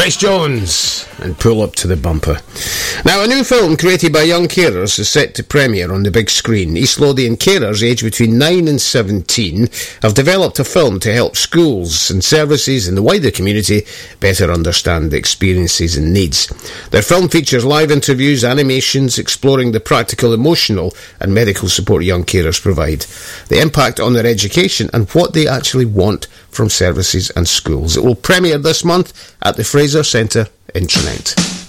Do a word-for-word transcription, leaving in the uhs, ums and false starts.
Rich Jones and Pull Up to the Bumper. Now, a new film created by young carers is set to premiere on the big screen. East Lothian carers aged between nine and seventeen have developed a film to help schools and services in the wider community better understand the experiences and needs. Their film features live interviews, animations, exploring the practical, emotional and medical support young carers provide, the impact on their education and what they actually want from services and schools. It will premiere this month at the Fraser Centre in Tranent.